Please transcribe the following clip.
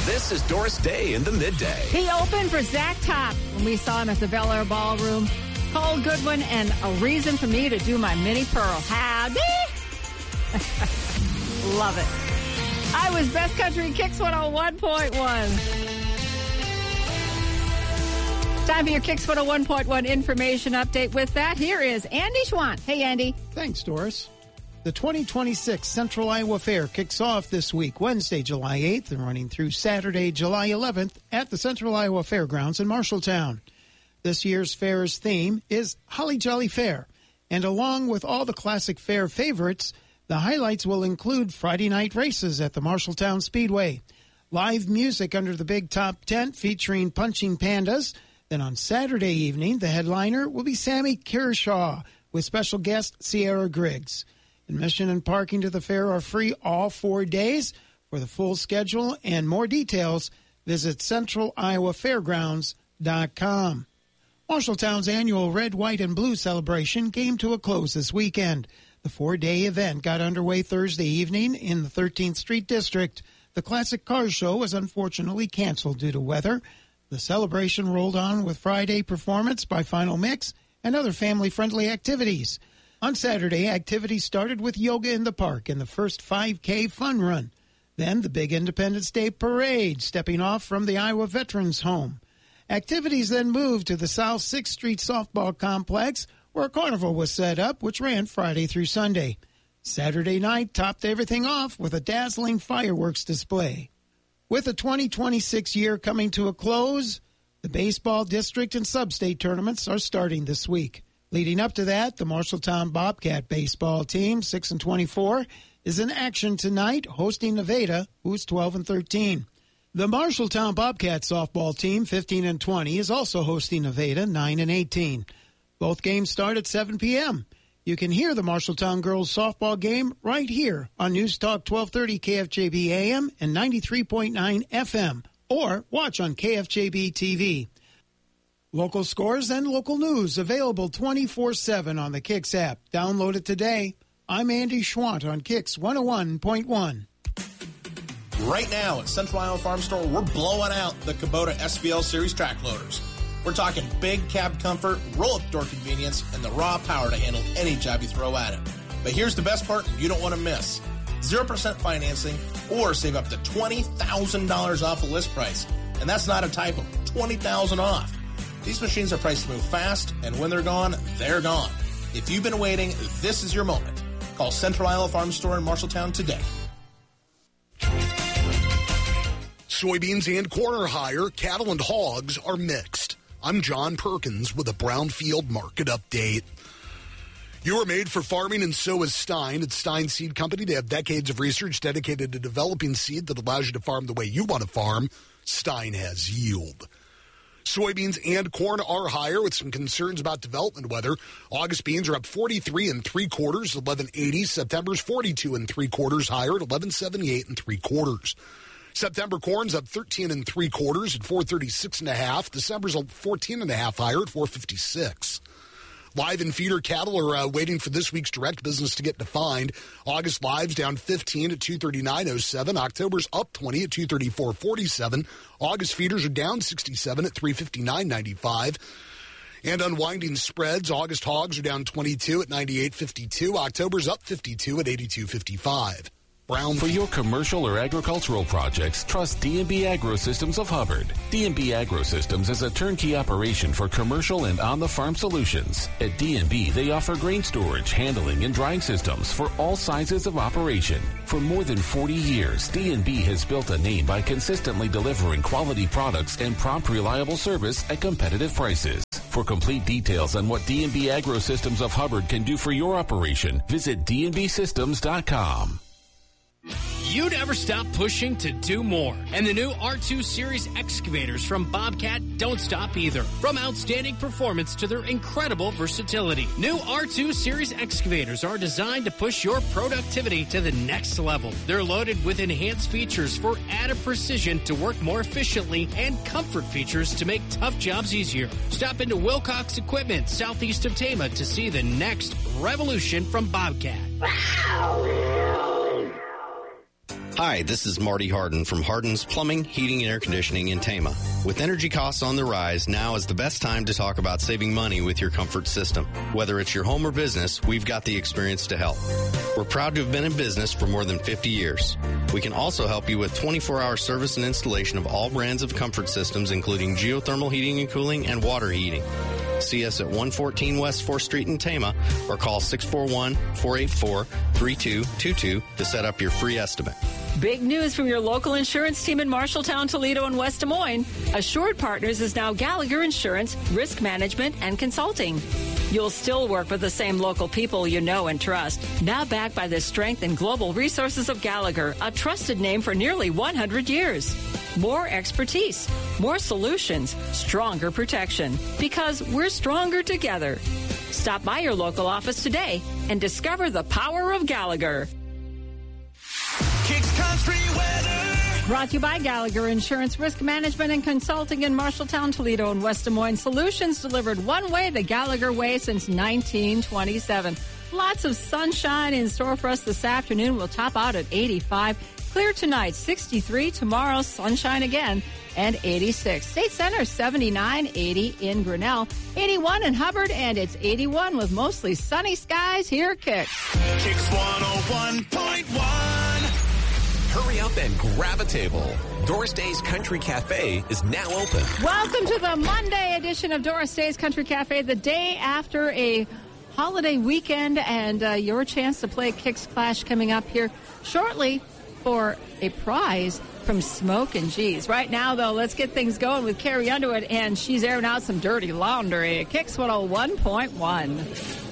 This is Doris Day in the Midday. He opened for Zach Top when we saw him at the Bel Air Ballroom. Cole Goodwin and A Reason for Me to Do My Mini Pearl. Howdy! Love it. I was Best Country Kicks 101.1. Time for your Kicks 101.1 information update. With that, here is Andy Schwandt. Hey, Andy. Thanks, Doris. The 2026 Central Iowa Fair kicks off this week, Wednesday, July 8th, and running through Saturday, July 11th at the Central Iowa Fairgrounds in Marshalltown. This year's fair's theme is Holly Jolly Fair, and along with all the classic fair favorites, the highlights will include Friday night races at the Marshalltown Speedway, live music under the big top tent featuring Punching Pandas. Then on Saturday evening, the headliner will be Sammy Kershaw with special guest Sierra Griggs. Admission and parking to the fair are free all 4 days. For the full schedule and more details, visit centraliowafairgrounds.com. Marshalltown's annual Red, White, and Blue celebration came to a close this weekend. The 4-day event got underway Thursday evening in the 13th Street District. The Classic Car Show was unfortunately canceled due to weather. The celebration rolled on with Friday performance by Final Mix and other family-friendly activities. On Saturday, activities started with yoga in the park and the first 5K fun run. Then the big Independence Day Parade, stepping off from the Iowa Veterans Home. Activities then moved to the South 6th Street Softball Complex, where a carnival was set up, which ran Friday through Sunday. Saturday night topped everything off with a dazzling fireworks display. With the 2026 year coming to a close, the baseball district and sub-state tournaments are starting this week. Leading up to that, the Marshalltown Bobcat baseball team, 6-24, is in action tonight, hosting Nevada, who's 12-13. The Marshalltown Bobcat softball team, 15-20, is also hosting Nevada, 9-18. Both games start at 7 p.m. You can hear the Marshalltown girls softball game right here on News Talk 1230 KFJB AM and 93.9 FM, or watch on KFJB TV. Local scores and local news available 24/7 on the Kicks app. Download it today. I'm Andy Schwandt on Kicks 101.1. Right now at Central Iowa Farm Store, we're blowing out the Kubota SVL Series track loaders. We're talking big cab comfort, roll-up door convenience, and the raw power to handle any job you throw at it. But here's the best part you don't want to miss. 0% financing or save up to $20,000 off the list price. And that's not a typo. $20,000 off. These machines are priced to move fast, and when they're gone, they're gone. If you've been waiting, this is your moment. Call Central Iowa Farm Store in Marshalltown today. Soybeans and corn are higher. Cattle and hogs are mixed. I'm John Perkins with a Brownfield Market Update. You are made for farming, and so is Stein. At Stein Seed Company, they have decades of research dedicated to developing seed that allows you to farm the way you want to farm. Stein has yield. Soybeans and corn are higher with some concerns about development weather. August beans are up 43 3/4, 1180. September's 42 3/4 higher at 1178 3/4. September corn's up 13 3/4 at 436.5. December's 14.5 higher at 456. Live and feeder cattle are waiting for this week's direct business to get defined. August live's down 15 at 239.07. October's up 20 at 234.47. August feeders are down 67 at 359.95. And unwinding spreads, August hogs are down 22 at 98.52. October's up 52 at 82.55. Brown. For your commercial or agricultural projects, trust D&B AgroSystems of Hubbard. D&B AgroSystems is a turnkey operation for commercial and on-the-farm solutions. At D&B, they offer grain storage, handling, and drying systems for all sizes of operation. For more than 40 years, D&B has built a name by consistently delivering quality products and prompt, reliable service at competitive prices. For complete details on what D&B AgroSystems of Hubbard can do for your operation, visit dnbsystems.com. You never stop pushing to do more. And the new R2 Series excavators from Bobcat don't stop either. From outstanding performance to their incredible versatility. New R2 Series excavators are designed to push your productivity to the next level. They're loaded with enhanced features for added precision to work more efficiently and comfort features to make tough jobs easier. Stop into Wilcox Equipment, southeast of Tama, to see the next revolution from Bobcat. Hi, this is Marty Harden from Harden's Plumbing, Heating, and Air Conditioning in Tama. With energy costs on the rise, now is the best time to talk about saving money with your comfort system. Whether it's your home or business, we've got the experience to help. We're proud to have been in business for more than 50 years. We can also help you with 24-hour service and installation of all brands of comfort systems, including geothermal heating and cooling and water heating. See us at 114 West 4th Street in Tama or call 641-484-3222 to set up your free estimate. Big news from your local insurance team in Marshalltown, Toledo, and West Des Moines. Assured Partners is now Gallagher Insurance, Risk Management, and Consulting. You'll still work with the same local people you know and trust. Now backed by the strength and global resources of Gallagher, a trusted name for nearly 100 years. More expertise, more solutions, stronger protection. Because we're stronger together. Stop by your local office today and discover the power of Gallagher. Kicks Country Weather. Brought to you by Gallagher Insurance, Risk Management, and Consulting in Marshalltown, Toledo, and West Des Moines. Solutions delivered one way, the Gallagher way, since 1927. Lots of sunshine in store for us this afternoon. We'll top out at 85. Clear tonight, 63. Tomorrow, sunshine again, and 86. State Center, 79. 80 in Grinnell. 81 in Hubbard, and it's 81 with mostly sunny skies. Here at Kicks. Kicks 101.1. Hurry up and grab a table. Doris Day's Country Cafe is now open. Welcome to the Monday edition of Doris Day's Country Cafe, the day after a holiday weekend, and your chance to play Kicks Clash coming up here shortly for a prize from Smoke and G's. Right now, though, let's get things going with Carrie Underwood, and she's airing out some dirty laundry. Kicks 101.1.